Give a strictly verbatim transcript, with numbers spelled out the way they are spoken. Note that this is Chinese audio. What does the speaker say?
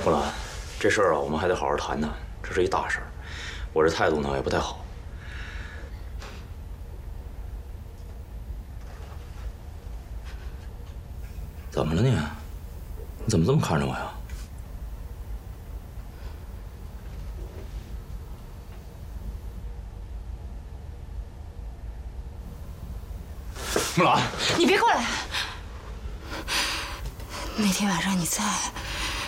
木兰，这事儿啊，我们还得好好谈谈，这是一大事儿。我这态度呢也不太好。怎么了你？你怎么这么看着我呀？木兰， 你别过来！那天晚上你在。